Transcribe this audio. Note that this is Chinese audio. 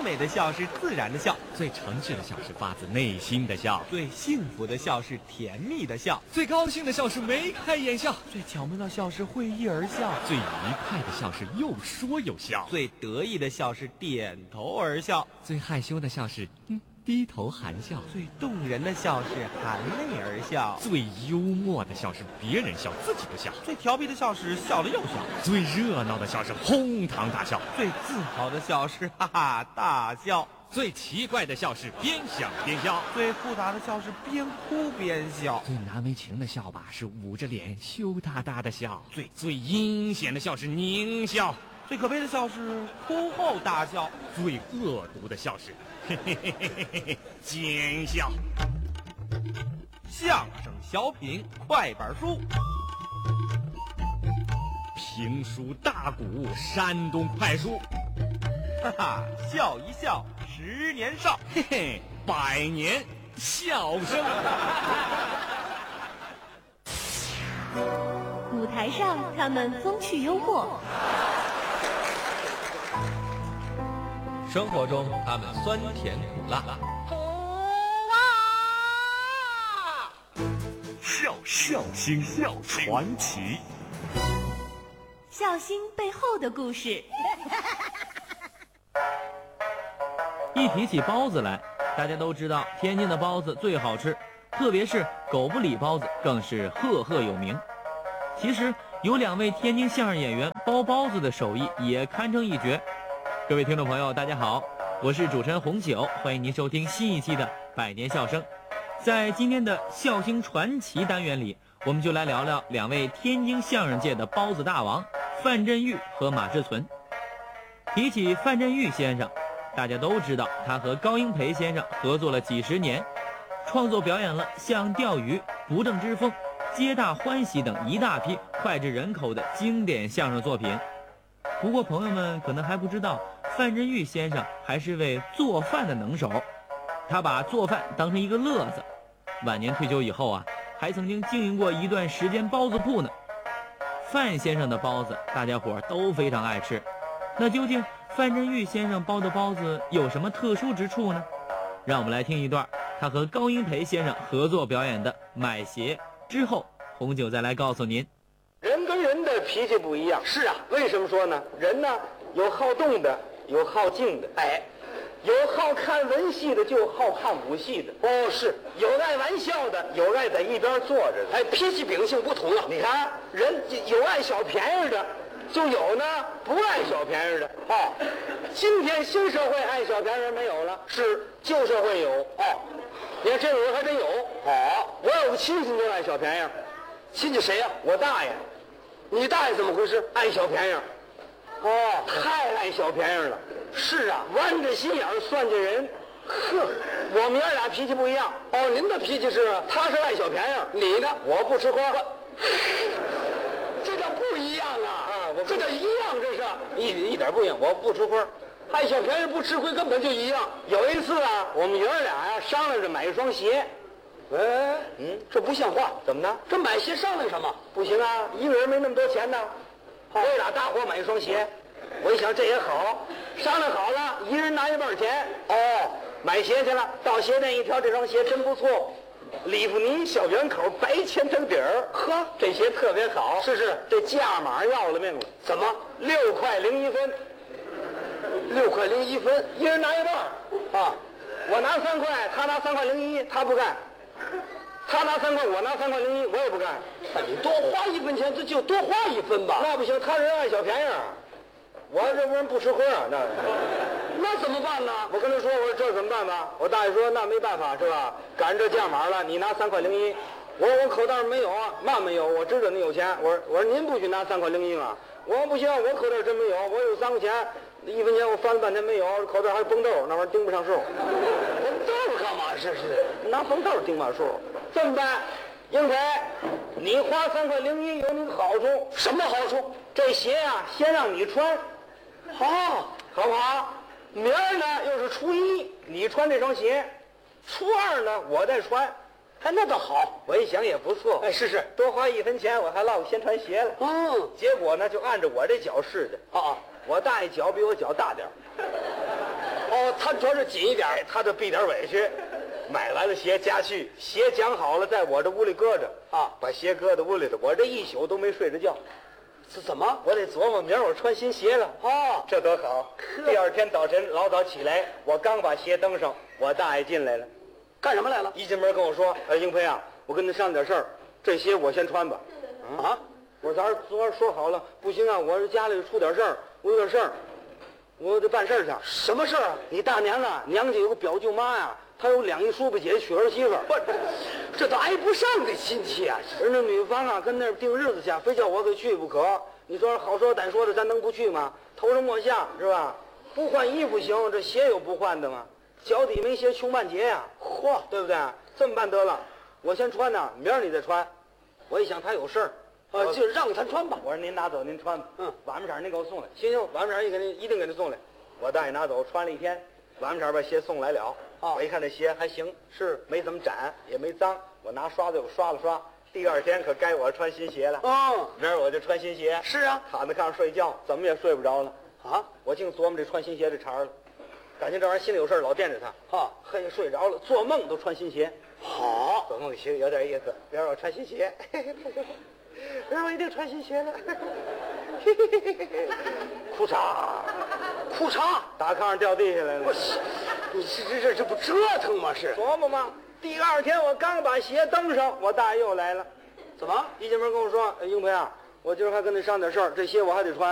美的笑是自然的笑， 最诚挚的笑是发自内心的笑， 最幸福的笑是甜蜜的笑， 最高兴的笑是眉开眼笑， 最巧妙的笑是会意而笑， 最愉快的笑是又说又笑， 最得意的笑是点头而笑， 最害羞的笑是低头含笑， 最动人的笑是含泪而笑， 最幽默的笑是别人笑自己不笑， 最调皮的笑是笑了又笑， 最热闹的笑是哄堂大笑， 最自豪的笑是哈哈大笑， 最奇怪的笑是边想边笑， 最复杂的笑是边哭边笑， 最难为情的笑吧是捂着脸羞答答的笑，最阴险的笑是狞笑， 最可悲的笑是哭后大笑， 最恶毒的笑是奸笑。 相声小品快板书， 评书大鼓山东快书， 哈哈，笑一笑10年少， 嘿嘿，100年笑声。 舞台上他们风趣幽默， 生活中他们酸甜苦辣， 笑星传奇， 笑星背后的故事。 一提起包子来，大家都知道天津的包子最好吃，特别是狗不理包子更是赫赫有名。其实有2位天津相声演员包包子的手艺也堪称一绝。各位听众朋友大家好，我是主持人红酒，欢迎您收听新一期的100年笑声。在今天的笑星传奇单元里，我们就来聊聊2位天津相声界的包子大王范振钰和马志存。提起范振钰先生，大家都知道他和高英培先生合作了几十年，创作表演了像钓鱼、不正之风、皆大欢喜等一大批脍炙人口的经典相声作品。不过朋友们可能还不知道，范振钰先生还是位做饭的能手，他把做饭当成一个乐子。晚年退休以后啊，还曾经经营过一段时间包子铺呢。范先生的包子大家伙都非常爱吃，那究竟范振钰先生包的包子有什么特殊之处呢？让我们来听一段他和高英培先生合作表演的《买鞋》，之后红酒再来告诉您。 人跟人的脾气不一样。是啊，为什么说呢？人呢，有好动的，有好静的，有好看文戏的，就好看武戏的。哦，是有爱玩笑的，有爱在一边坐着的。脾气秉性不同了。你看，人有爱小便宜的，就有呢不爱小便宜的。今天新社会爱小便宜没有了，是旧社会有。你看这种人还真有。我有个亲戚就爱小便宜。亲戚谁呀？我大爷。你大爷怎么回事？爱小便宜。太爱小便宜了。是啊，弯着心眼算计人。我们爷俩脾气不一样。您的脾气是？他是爱小便宜，你呢？我不吃亏。这叫不一样啊！这叫一样，这是一点不一样。我不吃亏，爱小便宜不吃亏，根本就一样。有一次啊，我们爷俩呀商量着买一双鞋。这不像话。怎么呢？这买鞋商量什么？不行啊，一个人没那么多钱呢。为俩大伙买一双鞋，我一想这也好，商量好了，一人拿1半钱。买鞋去了，到鞋店一挑，这双鞋真不错，里弗尼小圆口，白千层底儿。这鞋特别好。是，这价码要了命了。怎么？6块01分。6块01分，一人拿1半。我拿3块，他拿3块01，他不干。他拿3块，我拿3块01，我也不干。你多花1分钱，这就多花1分吧。那不行，他人爱小便宜，我这不人不吃亏啊。那怎么办呢？我跟他说，我说这怎么办吧？我大爷说那没办法是吧？赶上这价码了，你拿3块01。我口袋上没有啊，嘛没有？我知道你有钱。我说您不许拿3块01嘛。我说不行，我口袋真没有，我有3块钱，1分钱我翻了半天没有，口袋还有绷豆，那玩意儿盯不上数。绷豆干嘛？是拿绷豆盯把数。这么办，英培，你花3块01有你的好处。什么好处？这鞋啊，先让你穿，好不好？明儿呢又是初1，你穿这双鞋，初2呢我再穿。那倒好，我一想也不错。是，多花1分钱，我还落先穿鞋了。结果呢就按照我这脚试的。我大爷脚比我脚大点。 哦，他穿是紧一点， 他就避点委屈。买来的鞋夹去，鞋讲好了，在我这屋里搁着啊， 把鞋搁在屋里头，我这一宿都没睡着觉。 是怎么？ 我得琢磨明儿我穿新鞋了。 哦， 这多好！第二天早晨老早起来，我刚把鞋登上，我大爷进来了。 干什么来了？ 一进门跟我说：“英培啊，我跟你商量点事儿，这鞋我先穿吧。” 啊？ 我说昨儿说好了，不行啊，我这家里出点事儿，我有点事儿，我得办事儿去。 什么事儿啊？ 你大娘啊，娘家有个表舅妈呀，她有2亿叔伯姐娶儿媳妇儿。 不，这都挨不上的亲戚啊！ 人家女方啊，跟那儿定日子去，非叫我给去不可。你说好说歹说的，咱能不去吗？头上抹下是吧？不换衣服行，这鞋有不换的吗？脚底没鞋穷半截呀！ 嚯， 对不对？这么办得了，我先穿呢，明儿你再穿。我一想他有事儿， 就让他穿吧。 我说您拿走，您穿吧。晚上您给我送来。 行， 晚上一定给您送来。我大爷拿走，穿了一天，晚上把鞋送来了。我一看这鞋还行，是没怎么沾，也没脏。我拿刷子又刷了刷。第二天可该我穿新鞋了。明儿我就穿新鞋。 是啊， 躺在炕上睡觉，怎么也睡不着了。 啊， 我净琢磨这穿新鞋这茬了。感情这玩意儿心里有事，老惦着他。嘿，睡着了，做梦都穿新鞋。 好， 做梦行，有点意思。明儿我穿新鞋，明儿我一定穿新鞋了。裤衩打炕上掉地下来了。 不是，你这不折腾吗？是琢磨吗？第二天我刚把鞋登上，我大爷又来了。 怎么？ 一进门跟我说：“英培啊，我今儿还跟你商量点事儿，这鞋我还得穿。”